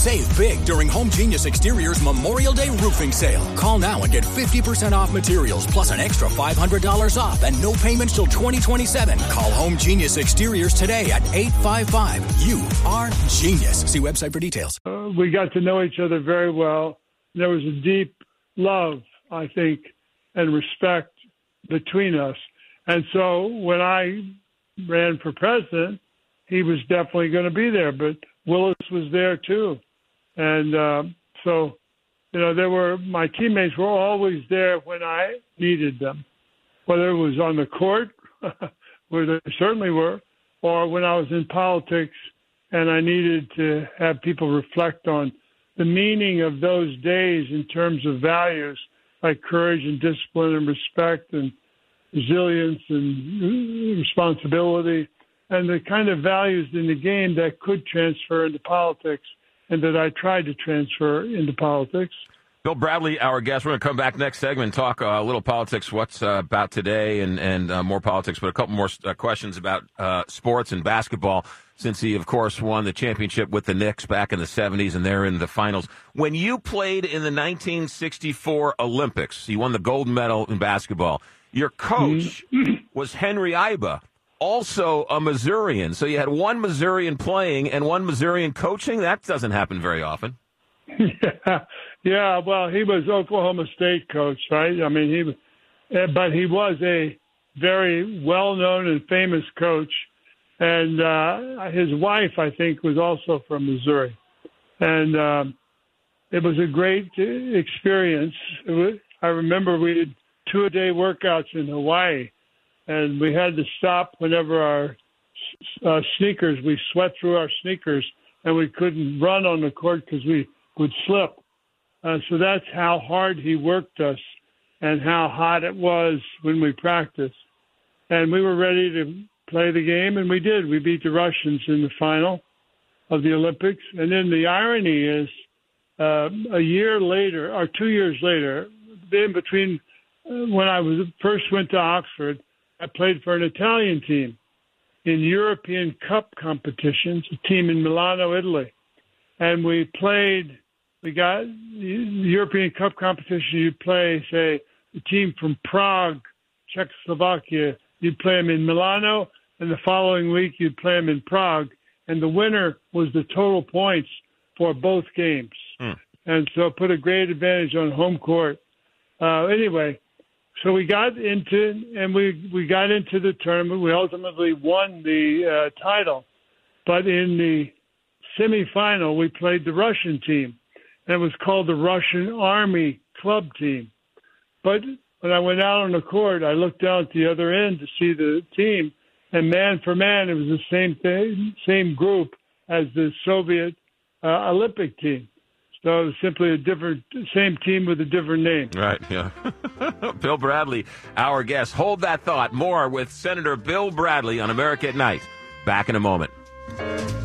Save big during Home Genius Exterior's Memorial Day roofing sale. Call now and get 50% off materials plus an extra $500 off and no payments till 2027. Call Home Genius Exteriors today at 855. You are genius. See website for details. We got to know each other very well. There was a deep love, I think, and respect between us. And so when I ran for president, he was definitely going to be there. But Willis was there too. And so, my teammates were always there when I needed them, whether it was on the court, where they certainly were, or when I was in politics and I needed to have people reflect on the meaning of those days in terms of values like courage and discipline and respect and resilience and responsibility, and the kind of values in the game that could transfer into politics and that I tried to transfer into politics. Bill Bradley, our guest. We're going to come back next segment, talk a little politics, what's about today, and more politics, but a couple more questions about sports and basketball, since he, of course, won the championship with the Knicks back in the 70s, and they're in the finals. When you played in the 1964 Olympics, you won the gold medal in basketball. Your coach was Henry Iba, also a Missourian. So you had one Missourian playing and one Missourian coaching? That doesn't happen very often. Yeah. Well, he was Oklahoma State coach, right? I mean, but he was a very well-known and famous coach. And his wife, I think, was also from Missouri. And it was a great experience. I remember we did 2-a-day workouts in Hawaii, and we had to stop whenever our sneakers, we sweat through our sneakers, and we couldn't run on the court because we would slip. So that's how hard he worked us and how hot it was when we practiced. And we were ready to play the game, and we did. We beat the Russians in the final of the Olympics. And then the irony is a year later, or 2 years later, in between when I first went to Oxford, I played for an Italian team in European Cup competitions, a team in Milano, Italy. And we got the European Cup competition. You'd play, say, a team from Prague, Czechoslovakia. You'd play them in Milano, and the following week you'd play them in Prague. And the winner was the total points for both games. And so put a great advantage on home court. Anyway, so we got into the tournament. We ultimately won the title. But in the semifinal, we played the Russian team. And it was called the Russian Army Club team. But when I went out on the court, I looked down at the other end to see the team. And man for man, it was the same thing, same group as the Soviet Olympic team. So it was simply same team with a different name. Right, yeah. Bill Bradley, our guest. Hold that thought. More with Senator Bill Bradley on America at Night. Back in a moment.